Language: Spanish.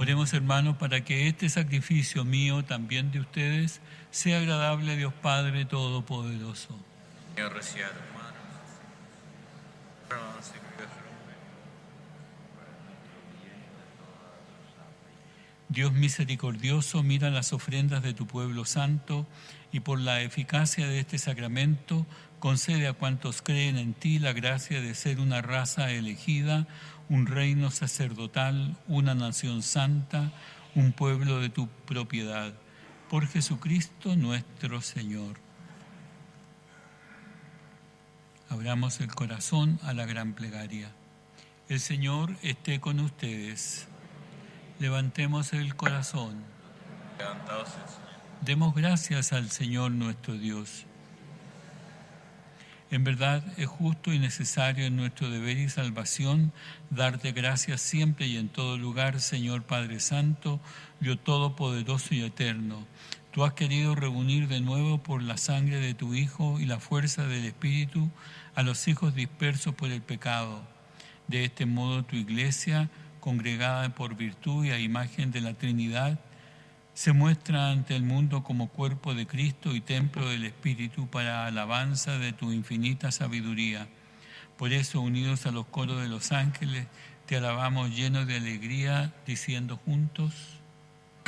Oremos, hermanos, para que este sacrificio mío, también de ustedes, sea agradable a Dios Padre Todopoderoso. Señor, reciba tus manos. Dios misericordioso, mira las ofrendas de tu pueblo santo y por la eficacia de este sacramento concede a cuantos creen en ti la gracia de ser una raza elegida, un reino sacerdotal, una nación santa, un pueblo de tu propiedad. Por Jesucristo nuestro Señor. Abramos el corazón a la gran plegaria. El Señor esté con ustedes. Levantemos el corazón. Levantaos el Señor. Demos gracias al Señor nuestro Dios. En verdad es justo y necesario en nuestro deber y salvación darte gracias siempre y en todo lugar, Señor Padre Santo, Dios Todopoderoso y Eterno. Tú has querido reunir de nuevo por la sangre de tu Hijo y la fuerza del Espíritu a los hijos dispersos por el pecado. De este modo tu Iglesia, congregada por virtud y a imagen de la Trinidad, se muestra ante el mundo como cuerpo de Cristo y templo del Espíritu para alabanza de tu infinita sabiduría. Por eso, unidos a los coros de los ángeles, te alabamos llenos de alegría, diciendo juntos: